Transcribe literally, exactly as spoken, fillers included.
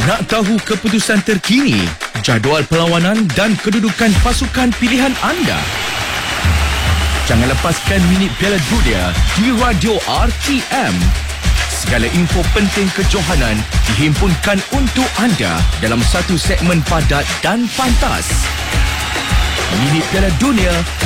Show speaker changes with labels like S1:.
S1: Nak tahu keputusan terkini, jadual perlawanan dan kedudukan pasukan pilihan anda? Jangan lepaskan minit Piala Dunia di Radio R T M. Segala info penting kejohanan dihimpunkan untuk anda dalam satu segmen padat dan pantas. Minit Piala Dunia